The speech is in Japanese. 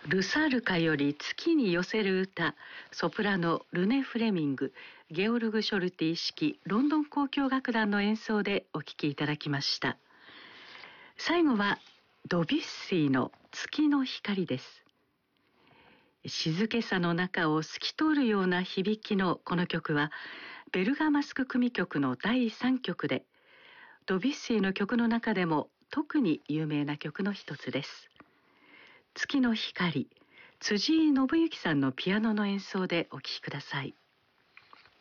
ルサルカより月に寄せる歌、ソプラノルネ・フレミング、ゲオルグ・ショルティ指揮ロンドン交響楽団の演奏でお聴きいただきました。最後はドビュッシーの月の光です。静けさの中を透き通るような響きのこの曲はベルガマスク組曲の第3曲で、ドビュッシーの曲の中でも特に有名な曲の一つです。月の光、辻井伸行さんのピアノの演奏でお聴きください。